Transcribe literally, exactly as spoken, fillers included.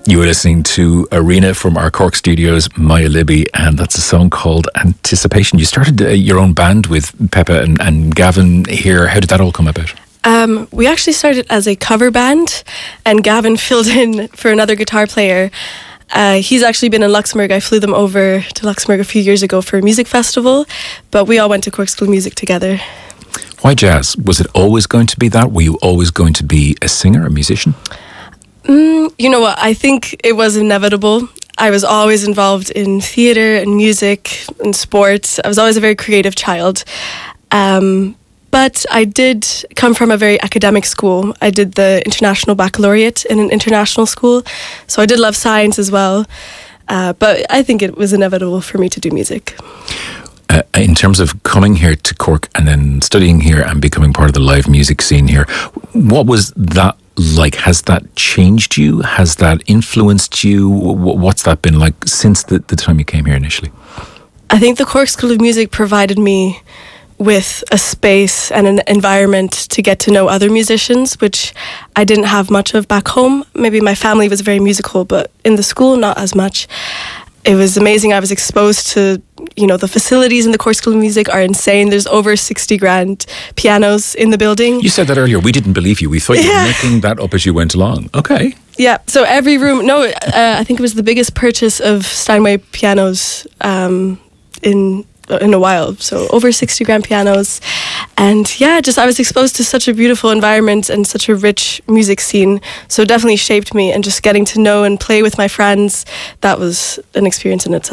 You were listening to Arena from our Cork studios, Maya Libby, and that's a song called Anticipation. You started uh, your own band with Peppa and, and Gavin here. How did that all come about? Um, we actually started as a cover band, and Gavin filled in for another guitar player. Uh, he's actually been in Luxembourg. I flew them over to Luxembourg a few years ago for a music festival, but we all went to Cork School of Music together. Why jazz? Was it always going to be that? Were you always going to be a singer, a musician? Mm, you know what? I think it was inevitable. I was always involved in theatre and music and sports. I was always a very creative child. Um, but I did come from a very academic school. I did the International Baccalaureate in an international school. So I did love science as well. Uh, but I think it was inevitable for me to do music. Uh, in terms of coming here to Cork and then studying here and becoming part of the live music scene here, what was that like? Has that changed you? Has that influenced you? What's that been like since the, the time you came here initially? I think the Cork School of Music provided me with a space and an environment to get to know other musicians, which I didn't have much of back home. Maybe my family was very musical, but in the school, not as much. It was amazing. I was exposed to, you know, the facilities in the Cork School of Music are insane. There's over sixty grand pianos in the building. You said that earlier. We didn't believe you. We thought you yeah. were making that up as you went along. Okay. Yeah. So every room, no, uh, I think it was the biggest purchase of Steinway pianos um, in in a while. So over sixty grand pianos. And yeah, just I was exposed to such a beautiful environment and such a rich music scene. So it definitely shaped me, and just getting to know and play with my friends, that was an experience in itself.